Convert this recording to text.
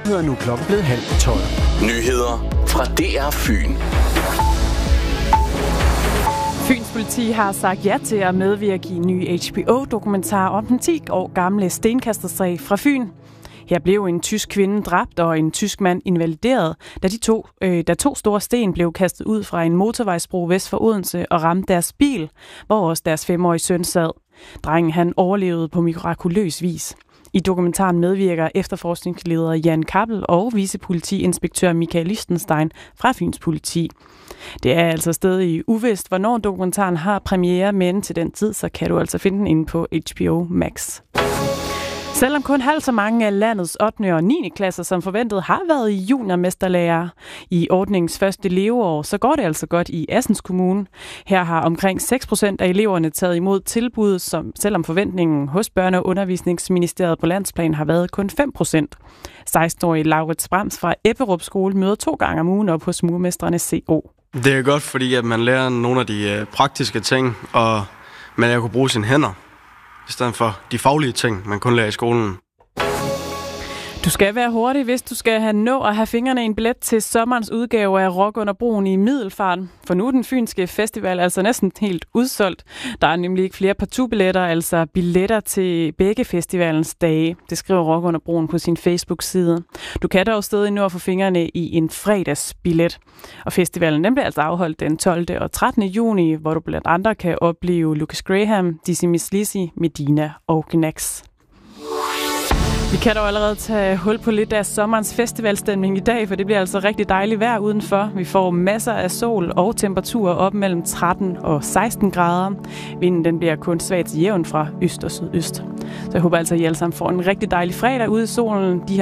nyheder nu klokken blevet 11:30. Nyheder fra DR Fyn. Fyns politi har sagt ja til at medvirke i en ny HBO-dokumentar om den 10 år gamle stenkastersag fra Fyn. Her blev en tysk kvinde dræbt og en tysk mand invalideret, da to store sten blev kastet ud fra en motorvejsbro vest for Odense og ramte deres bil, hvor også deres 5-årige søn sad. Drengen han overlevede på mirakuløs vis. I dokumentaren medvirker efterforskningsleder Jan Kappel og vicepolitiinspektør Michael Lichtenstein fra Fyns politi. Det er altså stadig uvist, hvornår dokumentaren har premiere, men til den tid, så kan du altså finde den inde på HBO Max. Selvom kun halvt så mange af landets 8. og 9. klasser som forventet har været juniormesterlærer i ordningens første leveår, så går det altså godt i Assens Kommune. Her har omkring 6% af eleverne taget imod tilbuddet, selvom forventningen hos Børne- og Undervisningsministeriet på landsplan har været kun 5%. 16-årige Laurits Brams fra Ebberup Skole møder 2 gange om ugen op hos murmestrene CO. Det er godt, fordi at man lærer nogle af de praktiske ting, og man kan bruge sine hænder i stedet for de faglige ting, man kun lærer i skolen. Du skal være hurtig, hvis du skal nå at have fingrene i en billet til sommerens udgave af Rock under broen i Middelfart. For nu er den fynske festival altså næsten helt udsolgt. Der er nemlig ikke flere partout-billetter, altså billetter til begge festivalens dage. Det skriver Rock under broen på sin Facebook-side. Du kan dog stadig nå at få fingrene i en fredagsbillet. Og festivalen den bliver altså afholdt den 12. og 13. juni, hvor du blandt andre kan opleve Lucas Graham, Dizzy Miss Lizzy, Medina og Gnax. Vi kan dog allerede tage hul på lidt af sommerens festivalstemning i dag, for det bliver altså rigtig dejligt vejr udenfor. Vi får masser af sol og temperaturer op mellem 13 og 16 grader. Vinden den bliver kun svagt til jævn fra øst og sydøst. Så jeg håber altså, at I alle sammen får en rigtig dejlig fredag ude i solen. De